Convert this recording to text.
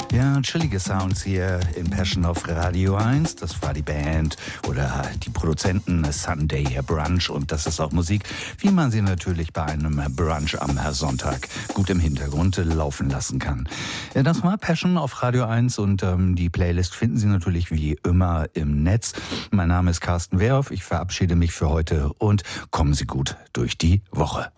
Ja, chillige Sounds hier in Passion auf Radio 1. Das war die Band oder die Produzenten Sunday Brunch. Und das ist auch Musik, wie man sie natürlich bei einem Brunch am Sonntag gut im Hintergrund laufen lassen kann. Ja, das war Passion auf Radio 1 und die Playlist finden Sie natürlich wie immer im Netz. Mein Name ist Carsten Wehrhoff. Ich verabschiede mich für heute und kommen Sie gut durch die Woche.